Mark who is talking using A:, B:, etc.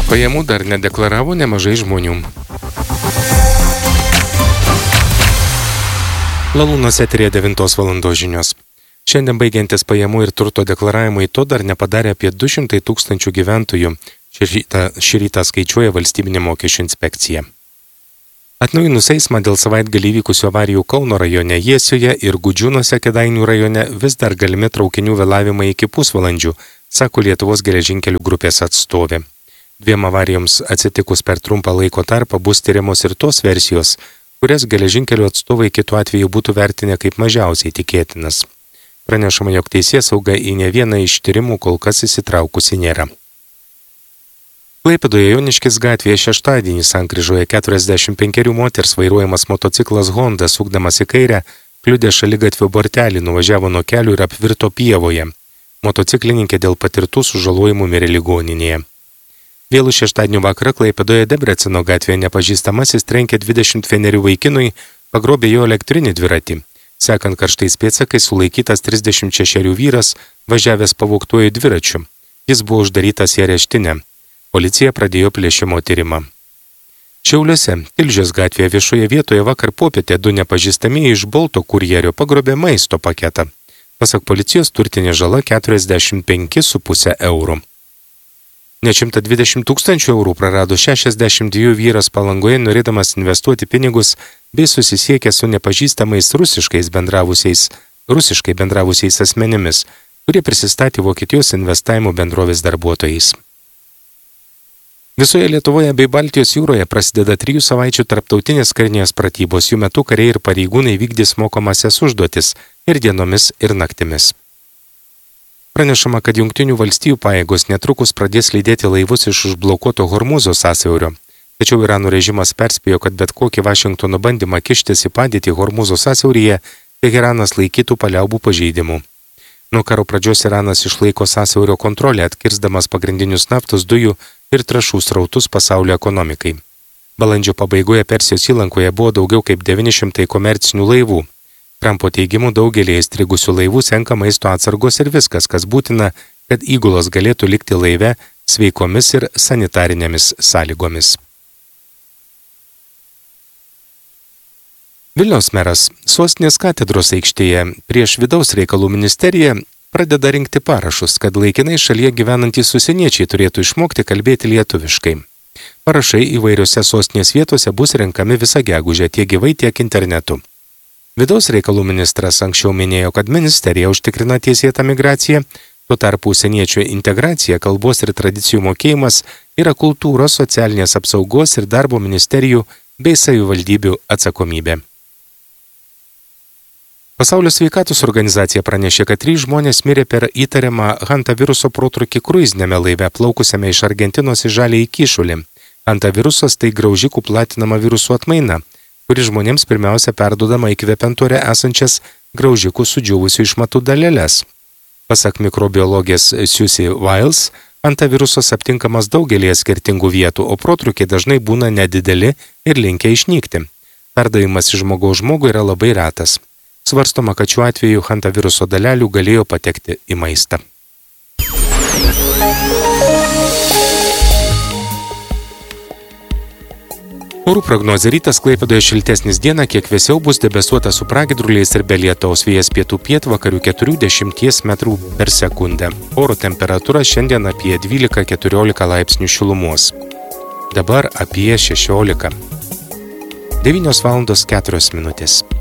A: Pajamų dar nedeklaravo nemažai žmonių. Lalūnos eterėje 9 val. Žinios. Šiandien baigiantis pajamų ir turto deklaravimui to dar nepadarė apie 200 000 gyventojų. Šį rytą skaičiuoja valstybinė mokesčių inspekcija. Atnaujinus eismą dėl savaitgalį įvykusių avarijų Kauno rajone, Jiesioje ir Gudžiūnuose Kėdainių rajone vis dar galimi traukinių vėlavimai iki pusvalandžių, sako Lietuvos geležinkelių grupės atstovė. 2 avarijoms atsitikus per trumpą laiko tarpą bus tyriamos ir tos versijos, kurias geležinkelių atstovai kitu atveju būtų vertinę kaip mažiausiai tikėtinas. Pranešama, jog teisėsauga į ne vieną iš tyrimų kol kas įsitraukusi nėra. Klaipėdoje Joniškės gatvėje šeštadienį sankryžoje 45 moters vairuojamas motociklas Honda, sukdamas į kairę, kliudė šaligatvio bortelį, nuvažiavo nuo kelių ir apvirto pievoje. Motociklininkė dėl patirtų sužalojimų mirė ligoninėje. Vėlų šeštadienio vakarą Klaipėdoje Debreceno gatvėje nepažįstamasis trenkė 21 vaikinui, pagrobė jo elektrinį dviratį. Sekant karštais pėdsakais sulaikytas 36 vyras, važiavęs pavogtuoju dviračiu. Jis buvo uždarytas į areštinę. Policija pradėjo plėšimo tyrimą. Šiauliuose, Tilžės gatvėje viešoje vietoje vakar popietę 2 nepažįstamieji iš Bolto kurjerio pagrobė maisto paketą. Pasak policijos turtinė žala 45,5 eurų. Net 120 000 eurų prarado 62 vyras Palangoje, norėdamas investuoti pinigus bei susisiekė su nepažįstamais rusiškai bendravusiais asmenimis, kurie prisistatė Vokietijos investavimo bendrovės darbuotojais. Visoje Lietuvoje bei Baltijos jūroje prasideda 3 savaičių tarptautinės karinės pratybos, jų metu kariai ir pareigūnai vykdys mokomasias užduotis ir dienomis, ir naktimis. Pranešama, kad Jungtinių valstijų pajėgos netrukus pradės lydėti laivus iš užblokuoto Hormūzo sąsiaurio. Tačiau Irano režimas perspėjo, kad bet kokį Vašingtono bandymą kištis į padėtį Hormūzo sąsiauryje Teheranas laikytų paliaubų pažeidimu. Nuo karo pradžios Iranas išlaiko sąsiaurio kontrolę, atkirsdamas pagrindinius naftos dujų ir trąšų srautus pasaulio ekonomikai. Balandžio pabaigoje Persijos įlankoje buvo daugiau kaip 900 komercinių laivų. Trumpo teigimu daugelį įstrigusių laivų senka maisto atsargos ir viskas, kas būtina, kad įgulos galėtų likti laive sveikomis ir sanitarinėmis sąlygomis. Vilniaus meras sostinės katedros aikštėje prieš vidaus reikalų ministeriją pradeda rinkti parašus, kad laikinai šalyje gyvenantys užsieniečiai turėtų išmokti kalbėti lietuviškai. Parašai įvairiose sostinės vietose bus renkami visą gegužę tiek gyvai, tiek internetu. Vidaus reikalų ministras anksčiau minėjo, kad ministerija užtikrina teisėtą migraciją, tuo tarpu užsieniečių integracija, kalbos ir tradicijų mokėjimas yra kultūros, socialinės apsaugos ir darbo ministerijų bei savivaldybių atsakomybė. Pasaulio sveikatos organizacija pranešė, kad 3 žmonės mirė per įtariamą hantaviruso protrūkį kruizinėme laive plaukusiame iš Argentinos į Žaliąjį Kyšulį. Hantavirusas tai graužikų platinama virusų atmaina, kuri žmonėms pirmiausia perduodama įkvepiant ore esančias graužikų sudžiūvusių išmatų daleles. Pasak mikrobiologės Susie Wiles, hantavirusas aptinkamas daugelėje skirtingų vietų, o protrūkiai dažnai būna nedideli ir linkę išnykti. Perdavimas iš žmogaus žmogui yra labai retas. Svarstoma, kad šiuo atveju hantaviruso dalelių galėjo patekti į maistą. Orų prognozė: rytas Klaipėdoje šiltesnis, dieną kiek vėsiau, bus debesuota su pragiedruliais ir be lietaus, vėjas pietų pietvakarių 4–10 metrų per sekundę. Oro temperatūra šiandien apie 12–14 laipsnių šilumos. Dabar apie 16. 9:04.